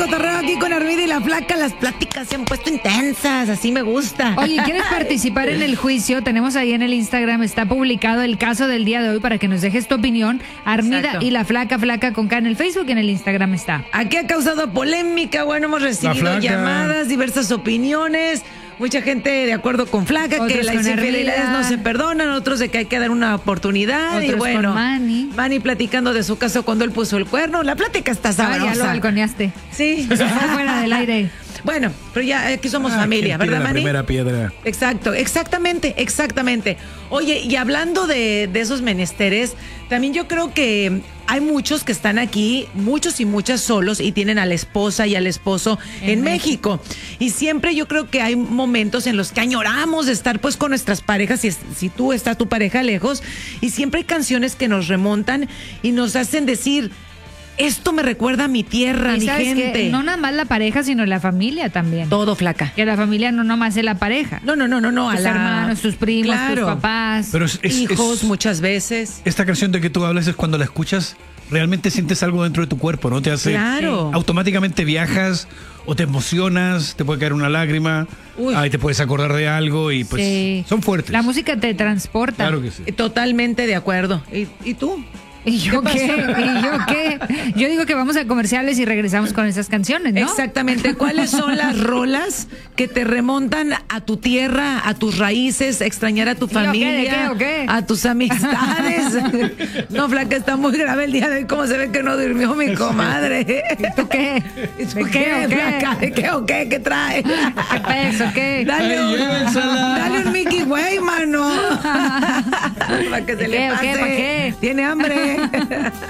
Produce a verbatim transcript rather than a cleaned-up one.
cotorreo aquí con Armida y la Flaca. Las pláticas se han puesto intensas, así me gusta. Oye, ¿quieres participar en el juicio? Tenemos ahí en el Instagram, está publicado el caso del día de hoy para que nos dejes tu opinión. Armida Exacto. y la Flaca, Flaca con K en el Facebook y en el Instagram está. Aquí ha causado polémica, bueno, hemos recibido llamadas, diversas opiniones. Mucha gente de acuerdo con Flaca, Otros que las con infidelidades Armida. no se perdonan, otros de que hay que dar una oportunidad. Otros y bueno, con Manny. Manny platicando de su caso cuando él puso el cuerno. La plática está Ah, sabrosa. ya lo balconeaste. Sí. Eso fue fuera del aire. Bueno, pero ya aquí somos Ah, familia, ¿quién tira ¿verdad, la Manny? primera piedra? Exacto, exactamente, exactamente. Oye, y hablando de, de esos menesteres, también yo creo que hay muchos que están aquí, muchos y muchas solos, y tienen a la esposa y al esposo en, En México. Y siempre yo creo que hay momentos en los que añoramos de estar pues con nuestras parejas, si, si tú estás tu pareja lejos, y siempre hay canciones que nos remontan y nos hacen decir, esto me recuerda a mi tierra, a Y mi sabes gente. que no nada más la pareja, sino la familia también. Todo, Flaca. Que la familia no nomás es la pareja. No, no, no, no, no. Tus a la- hermanos, tus primos, Claro. tus papás. Pero es, es- hijos es- muchas veces. esta canción de que tú hablas es cuando la escuchas, realmente sientes algo dentro de tu cuerpo, ¿no? Te hace... Claro. Automáticamente viajas o te emocionas, te puede caer una lágrima, Uy. ahí te puedes acordar de algo y pues Sí. son fuertes. La música te transporta. Claro que sí. Totalmente de acuerdo. ¿Y, y tú? ¿Y yo ¿Qué qué? pasó? ¿Y yo qué? Yo digo que vamos a comerciales y regresamos con esas canciones, ¿no? Exactamente. ¿Cuáles son las rolas que te remontan a tu tierra, a tus raíces, a extrañar a tu ¿Y yo qué? familia, ¿De qué o qué? a tus amistades? No, Flaca, está muy grave el día de hoy. ¿Cómo se ve que no durmió mi comadre? ¿Tú qué? ¿Y tú ¿De qué o qué? Flaca? ¿De qué o qué? ¿Qué trae? ¿Qué peso? ¿Qué? Dale Ay, un, llévensela. dale un Mickey Way, mano. Para que se ¿De le qué o pase. qué? ¿Para qué? Tiene hambre.